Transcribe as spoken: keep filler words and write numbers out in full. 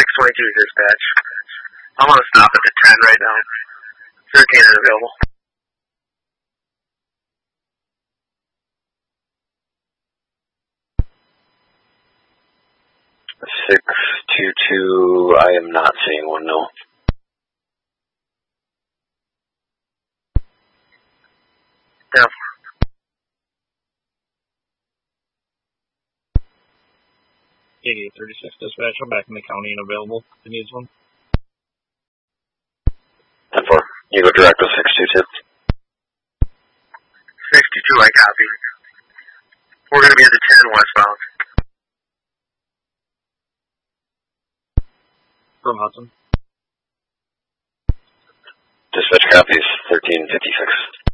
twenty-two dispatch. I'm going to stop at the ten right now. thirteen is available. six two two, I am not seeing one, no. Yeah. eighty-eight thirty-six dispatch, I'm back in the county and available. Who needs one? ten four, you go direct to six two two. six two two, I copy. We're going to be at the ten westbound. From Hudson. Dispatch copies, thirteen fifty-six.